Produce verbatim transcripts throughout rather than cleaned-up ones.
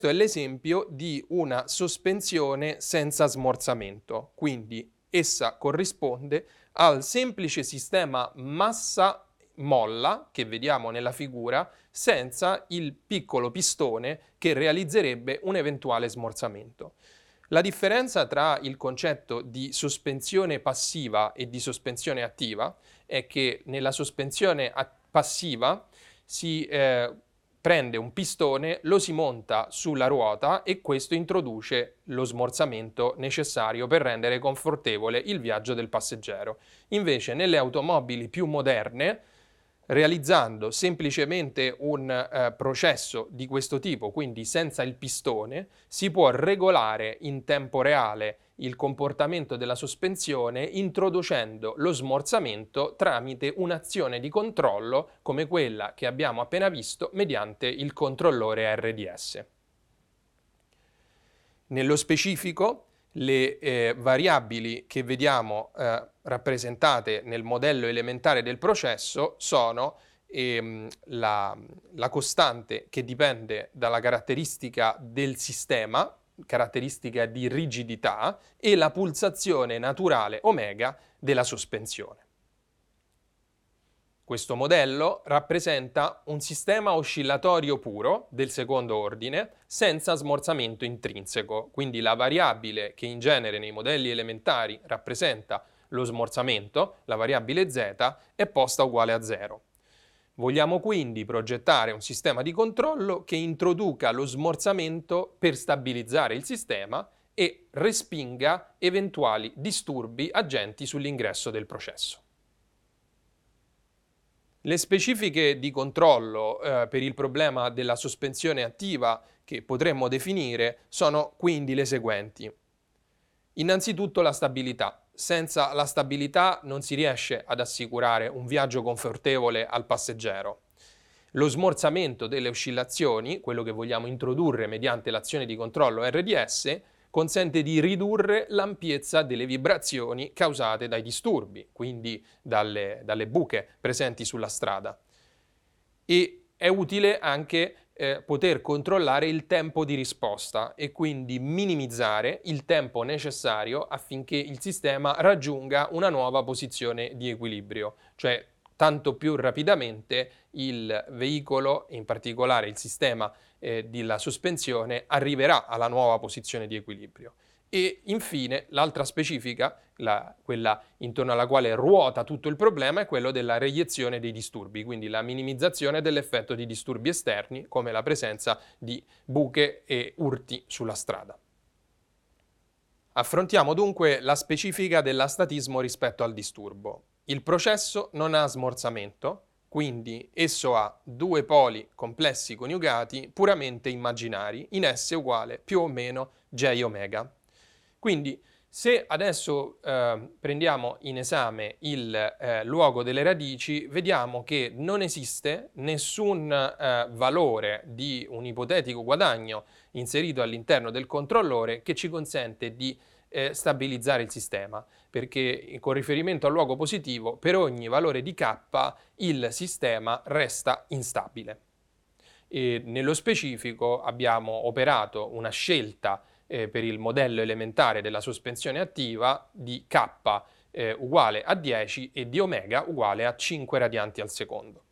Questo è l'esempio di una sospensione senza smorzamento, quindi essa corrisponde al semplice sistema massa-molla che vediamo nella figura senza il piccolo pistone che realizzerebbe un eventuale smorzamento. La differenza tra il concetto di sospensione passiva e di sospensione attiva è che nella sospensione passiva si eh, prende un pistone, lo si monta sulla ruota e questo introduce lo smorzamento necessario per rendere confortevole il viaggio del passeggero. Invece nelle automobili più moderne, realizzando semplicemente un eh, processo di questo tipo, quindi senza il pistone, si può regolare in tempo reale il comportamento della sospensione introducendo lo smorzamento tramite un'azione di controllo come quella che abbiamo appena visto mediante il controllore R D S. Nello specifico, le eh, variabili che vediamo eh, rappresentate nel modello elementare del processo sono ehm, la, la costante che dipende dalla caratteristica del sistema, caratteristica di rigidità, e la pulsazione naturale omega della sospensione. Questo modello rappresenta un sistema oscillatorio puro del secondo ordine senza smorzamento intrinseco, quindi la variabile che in genere nei modelli elementari rappresenta lo smorzamento, la variabile z, è posta uguale a zero. Vogliamo quindi progettare un sistema di controllo che introduca lo smorzamento per stabilizzare il sistema e respinga eventuali disturbi agenti sull'ingresso del processo. Le specifiche di controllo eh, per il problema della sospensione attiva che potremmo definire sono quindi le seguenti. Innanzitutto la stabilità. Senza la stabilità non si riesce ad assicurare un viaggio confortevole al passeggero. Lo smorzamento delle oscillazioni, quello che vogliamo introdurre mediante l'azione di controllo R D S, consente di ridurre l'ampiezza delle vibrazioni causate dai disturbi, quindi dalle, dalle buche presenti sulla strada. E è utile anche eh, poter controllare il tempo di risposta e quindi minimizzare il tempo necessario affinché il sistema raggiunga una nuova posizione di equilibrio, cioè tanto più rapidamente il veicolo, in particolare il sistema eh, della sospensione, arriverà alla nuova posizione di equilibrio. E infine l'altra specifica, la, quella intorno alla quale ruota tutto il problema, è quello della reiezione dei disturbi, quindi la minimizzazione dell'effetto di disturbi esterni come la presenza di buche e urti sulla strada. Affrontiamo dunque la specifica dell'astatismo rispetto al disturbo. Il processo non ha smorzamento, quindi esso ha due poli complessi coniugati puramente immaginari in S uguale più o meno J omega. Quindi se adesso eh, prendiamo in esame il eh, luogo delle radici, vediamo che non esiste nessun eh, valore di un ipotetico guadagno inserito all'interno del controllore che ci consente di eh, stabilizzare il sistema, perché con riferimento al luogo positivo, per ogni valore di K il sistema resta instabile. E nello specifico abbiamo operato una scelta eh, per il modello elementare della sospensione attiva di K eh, uguale a dieci e di omega uguale a cinque radianti al secondo.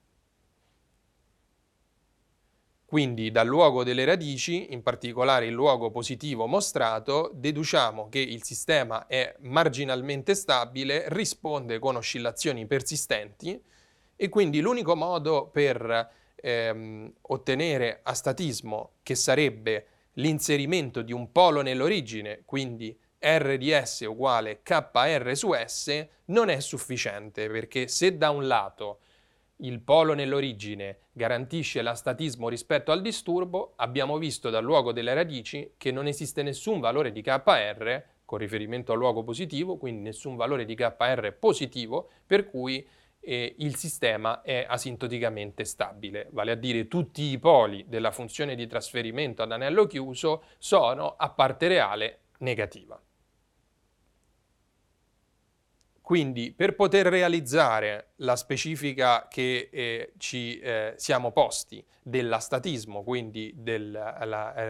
Quindi dal luogo delle radici, in particolare il luogo positivo mostrato, deduciamo che il sistema è marginalmente stabile, risponde con oscillazioni persistenti e quindi l'unico modo per ehm, ottenere astatismo, che sarebbe l'inserimento di un polo nell'origine, quindi R di S uguale K R su S, non è sufficiente, perché se da un lato il polo nell'origine garantisce l'astatismo rispetto al disturbo, abbiamo visto dal luogo delle radici che non esiste nessun valore di K R con riferimento al luogo positivo, quindi nessun valore di K R positivo, per cui eh, il sistema è asintoticamente stabile, vale a dire tutti i poli della funzione di trasferimento ad anello chiuso sono a parte reale negativa. Quindi per poter realizzare la specifica che eh, ci eh, siamo posti dell'astatismo, quindi del, la,